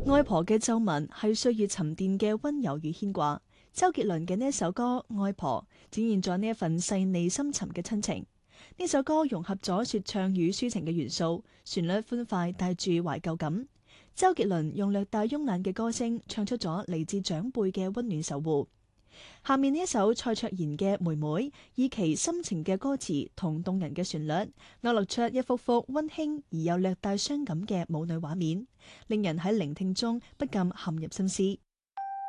外婆嘅皺紋係歲月沉澱嘅溫柔與牽掛。周杰倫嘅呢一首歌《外婆》展現咗呢一份細膩深沉嘅親情。呢首歌融合咗說唱與抒情嘅元素，旋律歡快，帶住懷舊感。周杰倫用略帶慵懶嘅歌聲，唱出咗嚟自長輩嘅溫暖守護。下面呢一首蔡卓妍嘅《妹妹》，以其深情嘅歌詞同動人嘅旋律，勾勒出一幅幅溫馨而又略帶傷感嘅母女畫面，令人喺聆聽中不禁陷入心思。